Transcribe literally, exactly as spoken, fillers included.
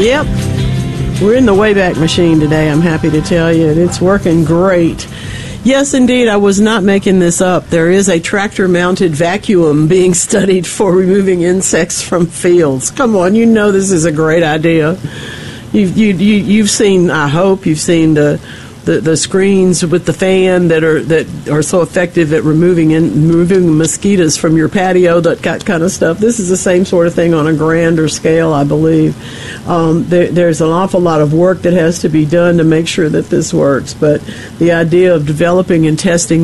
Yep. We're in the Wayback Machine today, I'm happy to tell you, and it's working great. Yes, indeed, I was not making this up. There is a tractor-mounted vacuum being studied for removing insects from fields. Come on, you know this is a great idea. You've, you, you, you've seen, I hope, you've seen the, the, the screens with the fan that are that are so effective at removing in, removing mosquitoes from your patio, that kind of stuff. This is the same sort of thing on a grander scale, I believe. Um, there, there's an awful lot of work that has to be done to make sure that this works, but the idea of developing and testing